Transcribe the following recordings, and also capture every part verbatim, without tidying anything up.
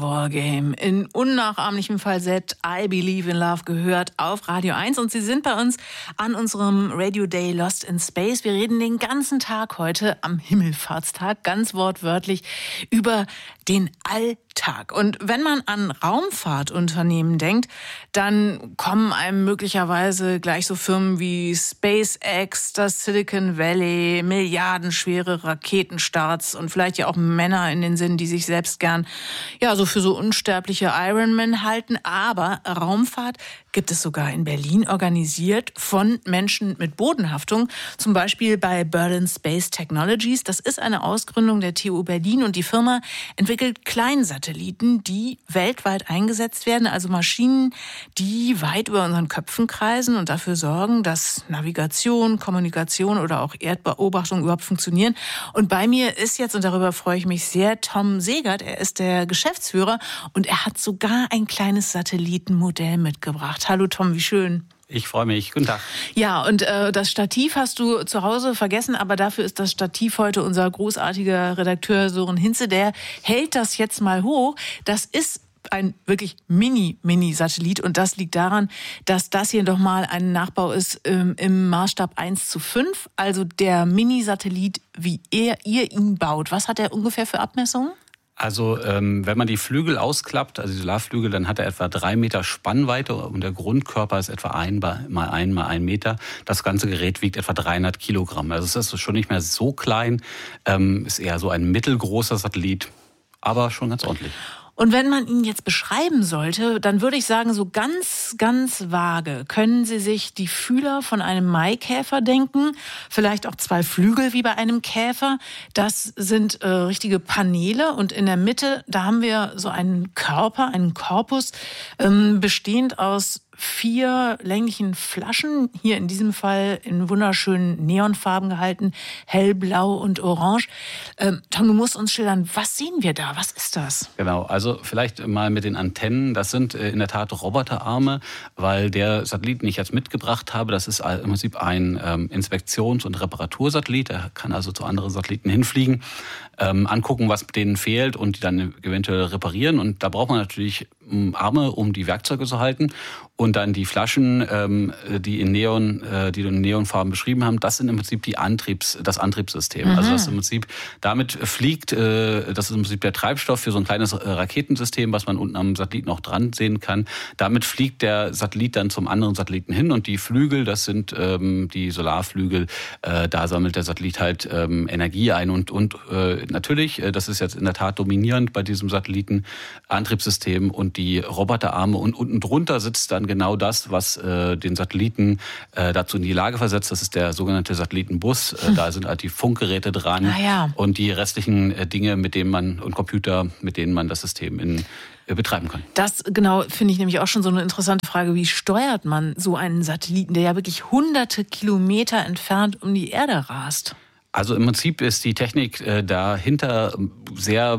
War Game in unnachahmlichem Falsett I Believe in Love gehört auf Radio eins. Und Sie sind bei uns an unserem Radio Day Lost in Space. Wir reden den ganzen Tag heute am Himmelfahrtstag ganz wortwörtlich über den Alltag. Und wenn man an Raumfahrtunternehmen denkt, dann kommen einem möglicherweise gleich so Firmen wie SpaceX, das Silicon Valley, milliardenschwere Raketenstarts und vielleicht ja auch Männer in den Sinn, die sich selbst gern ja so für so unsterbliche Ironman halten. Aber Raumfahrt gibt es sogar in Berlin, organisiert von Menschen mit Bodenhaftung, zum Beispiel bei Berlin Space Technologies. Das ist eine Ausgründung der T U Berlin und die Firma entwickelt Kleinsatelliten, die weltweit eingesetzt werden, also Maschinen, die weit über unseren Köpfen kreisen und dafür sorgen, dass Navigation, Kommunikation oder auch Erdbeobachtung überhaupt funktionieren. Und bei mir ist jetzt, und darüber freue ich mich sehr, Tom Segert. Er ist der Geschäftsführer und er hat sogar ein kleines Satellitenmodell mitgebracht. Hallo Tom, wie schön. Ich freue mich. Guten Tag. Ja, und äh, das Stativ hast du zu Hause vergessen, aber dafür ist das Stativ heute unser großartiger Redakteur Sören Hinze. Der hält das jetzt mal hoch. Das ist ein wirklich Mini-Mini-Satellit und das liegt daran, dass das hier doch mal ein Nachbau ist ähm, im Maßstab eins zu fünf. Also der Mini-Satellit, wie er, ihr ihn baut. Was hat er ungefähr für Abmessungen? Also ähm, wenn man die Flügel ausklappt, also die Solarflügel, dann hat er etwa drei Meter Spannweite und der Grundkörper ist etwa ein mal ein mal ein Meter. Das ganze Gerät wiegt etwa dreihundert Kilogramm. Also es ist schon nicht mehr so klein, ähm, ist eher so ein mittelgroßer Satellit, aber schon ganz ordentlich. Und wenn man ihn jetzt beschreiben sollte, dann würde ich sagen, so ganz, ganz vage können Sie sich die Fühler von einem Maikäfer denken, vielleicht auch zwei Flügel wie bei einem Käfer. Das sind äh, richtige Paneele und in der Mitte, da haben wir so einen Körper, einen Korpus, ähm, bestehend aus vier länglichen Flaschen, hier in diesem Fall in wunderschönen Neonfarben gehalten, hellblau und orange. Ähm, Tom, du musst uns schildern, was sehen wir da? Was ist das? Genau, also vielleicht mal mit den Antennen. Das sind in der Tat Roboterarme, weil der Satellit, den ich jetzt mitgebracht habe, das ist im Prinzip ein ähm, Inspektions- und Reparatursatellit. Der kann also zu anderen Satelliten hinfliegen, ähm, angucken, was denen fehlt und die dann eventuell reparieren. Und da braucht man natürlich Arme, um die Werkzeuge zu halten. Und dann die Flaschen, ähm, die in Neon, äh, die in Neonfarben beschrieben haben, das sind im Prinzip die Antriebs, das Antriebssystem. Mhm. Also das im Prinzip, damit fliegt, äh, das ist im Prinzip der Treibstoff für so ein kleines äh, Raketensystem, was man unten am Satelliten noch dran sehen kann. Damit fliegt der Satellit dann zum anderen Satelliten hin und die Flügel, das sind ähm, die Solarflügel, äh, da sammelt der Satellit halt ähm, Energie ein und und äh, natürlich, äh, das ist jetzt in der Tat dominierend bei diesem Satelliten, Antriebssystem und die Roboterarme und unten drunter sitzt dann genau das, was äh, den Satelliten äh, dazu in die Lage versetzt. Das ist der sogenannte Satellitenbus. Äh, da sind halt die Funkgeräte dran ah, ja. und die restlichen äh, Dinge, mit denen man und Computer, mit denen man das System in, äh, betreiben kann. Das genau finde ich nämlich auch schon so eine interessante Frage. Wie steuert man so einen Satelliten, der ja wirklich hunderte Kilometer entfernt um die Erde rast? Also im Prinzip ist die Technik äh, dahinter sehr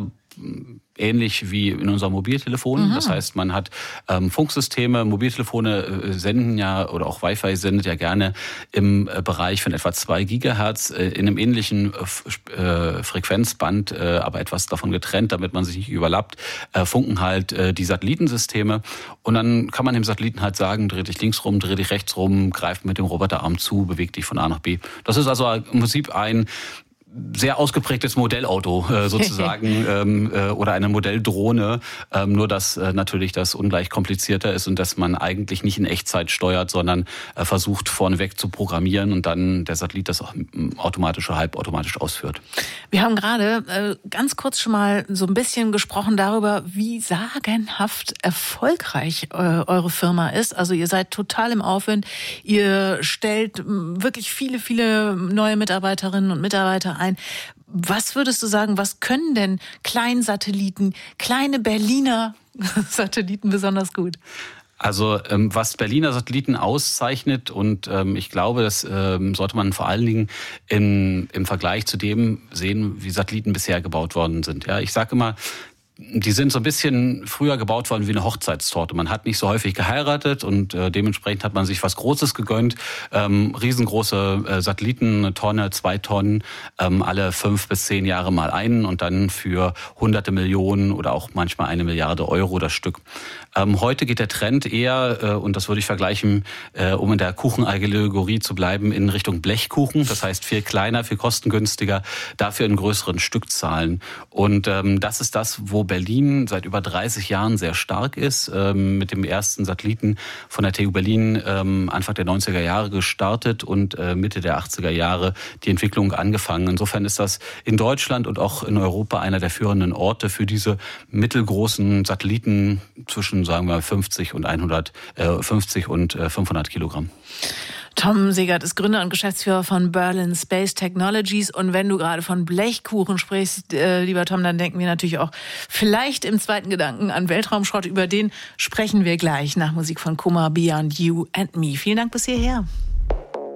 ähnlich wie in unserem Mobiltelefon. Mhm. Das heißt, man hat ähm, Funksysteme, Mobiltelefone äh, senden ja, oder auch Wi-Fi sendet ja gerne im äh, Bereich von etwa zwei Gigahertz äh, in einem ähnlichen äh, Frequenzband, äh, aber etwas davon getrennt, damit man sich nicht überlappt, äh, funken halt äh, die Satellitensysteme. Und dann kann man dem Satelliten halt sagen, dreh dich links rum, dreh dich rechts rum, greift mit dem Roboterarm zu, beweg dich von A nach B. Das ist also im Prinzip ein sehr ausgeprägtes Modellauto äh, sozusagen ähm, äh, oder eine Modelldrohne, ähm, nur dass äh, natürlich das ungleich komplizierter ist und dass man eigentlich nicht in Echtzeit steuert, sondern äh, versucht vorneweg zu programmieren und dann der Satellit das auch automatisch oder halbautomatisch ausführt. Wir haben gerade äh, ganz kurz schon mal so ein bisschen gesprochen darüber, wie sagenhaft erfolgreich äh, eure Firma ist. Also ihr seid total im Aufwind. Ihr stellt wirklich viele, viele neue Mitarbeiterinnen und Mitarbeiter ein. Was würdest du sagen, was können denn Kleinsatelliten, kleine Berliner Satelliten besonders gut? Also ähm, was Berliner Satelliten auszeichnet und ähm, ich glaube, das ähm, sollte man vor allen Dingen in, im Vergleich zu dem sehen, wie Satelliten bisher gebaut worden sind. Ja, ich sage immer, die sind so ein bisschen früher gebaut worden wie eine Hochzeitstorte. Man hat nicht so häufig geheiratet und äh, dementsprechend hat man sich was Großes gegönnt. Ähm, riesengroße äh, Satelliten, eine Tonne, zwei Tonnen, ähm, alle fünf bis zehn Jahre mal einen und dann für hunderte Millionen oder auch manchmal eine Milliarde Euro das Stück. Ähm, heute geht der Trend eher, äh, und das würde ich vergleichen, äh, um in der Kuchenallegorie zu bleiben, in Richtung Blechkuchen. Das heißt viel kleiner, viel kostengünstiger, dafür in größeren Stückzahlen. Und ähm, das ist das, wo Berlin seit über dreißig Jahren sehr stark ist, ähm, mit dem ersten Satelliten von der T U Berlin ähm, Anfang der neunziger Jahre gestartet und äh, Mitte der achtziger Jahre die Entwicklung angefangen. Insofern ist das in Deutschland und auch in Europa einer der führenden Orte für diese mittelgroßen Satelliten zwischen, sagen wir, fünfzig und hundert, äh, fünfzig und äh, fünfhundert Kilogramm. Tom Segert ist Gründer und Geschäftsführer von Berlin Space Technologies. Und wenn du gerade von Blechkuchen sprichst, äh, lieber Tom, dann denken wir natürlich auch vielleicht im zweiten Gedanken an Weltraumschrott. Über den sprechen wir gleich nach Musik von Kummer, Beyond You and Me. Vielen Dank bis hierher.